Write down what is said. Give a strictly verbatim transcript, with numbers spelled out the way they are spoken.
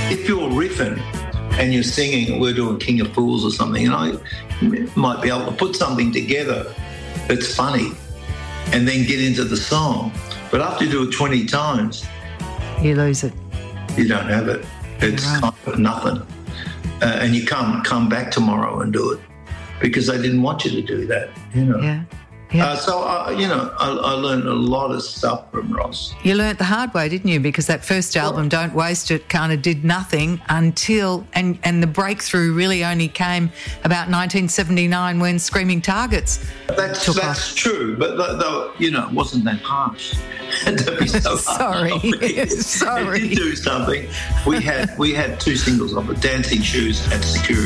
if you're riffing and you're singing, we're doing King of Fools or something, and I might be able to put something together that's funny and then get into the song. But after you do it twenty times, you lose it. You don't have it. It's right. kind of nothing. Uh, and you can't come back tomorrow and do it because they didn't want you to do that, you know. Yeah. Yeah. Uh, so, uh, you know, I, I learned a lot of stuff from Ross. You learnt the hard way, didn't you? Because that first album, Right. Don't Waste It, kind of did nothing until, and, and the breakthrough really only came about nineteen seventy-nine when Screaming Targets That's took that's off. true, but th- though, you know, it wasn't that harsh. to be so Sorry. harsh on me. Sorry. It did do something. We had we had two singles of it, Dancing Shoes and Security.